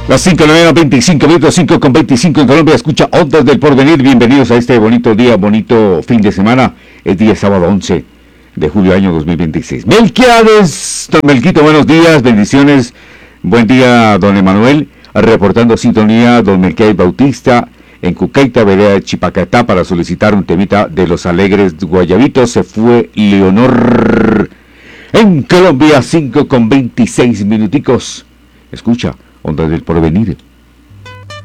Las 5 de la mañana, 25 minutos, 5:25 en Colombia. Escucha Ondas del Porvenir. Bienvenidos a este bonito día, bonito fin de semana. Es día sábado 11 de julio año 2026. Melquiades, don Melquito, buenos días, bendiciones. Buen día, don Emanuel. Reportando sintonía, don Melquiades Bautista, en Cucaita, vereda de Chipacatá, para solicitar un temita de Los Alegres Guayabitos. Se fue Leonor. En Colombia, 5:26 minuticos. Escucha Ondas del Porvenir.